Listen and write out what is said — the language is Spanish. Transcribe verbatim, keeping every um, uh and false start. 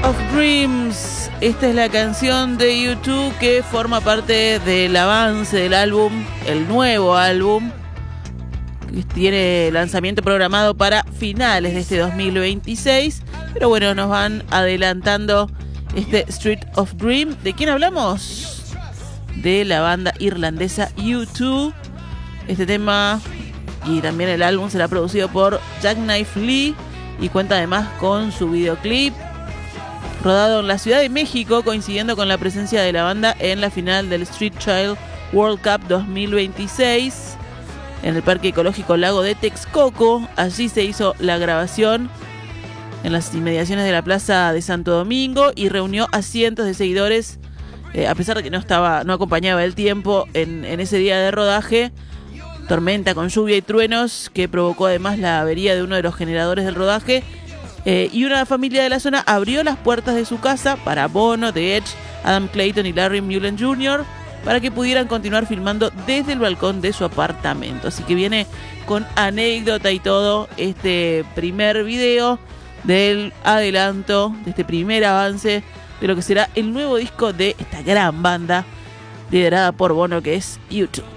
of Dreams. Esta es la canción de U dos que forma parte del avance del álbum, el nuevo álbum, que tiene lanzamiento programado para finales de este dos mil veintiséis. Pero bueno, nos van adelantando este Street of Dream. ¿De quién hablamos? De la banda irlandesa U dos. Este tema y también el álbum será producido por Jackknife Lee y cuenta además con su videoclip rodado en la Ciudad de México, coincidiendo con la presencia de la banda en la final del Street Child World Cup dos mil veintiséis en el Parque Ecológico Lago de Texcoco. Allí se hizo la grabación en las inmediaciones de la Plaza de Santo Domingo y reunió a cientos de seguidores, eh, a pesar de que no estaba, no acompañaba el tiempo en, en ese día de rodaje. Tormenta con lluvia y truenos que provocó además la avería de uno de los generadores del rodaje. Eh, y una familia de la zona abrió las puertas de su casa para Bono, The Edge, Adam Clayton y Larry Mullen junior para que pudieran continuar filmando desde el balcón de su apartamento. Así que viene con anécdota y todo este primer video del adelanto, de este primer avance de lo que será el nuevo disco de esta gran banda liderada por Bono, que es U dos.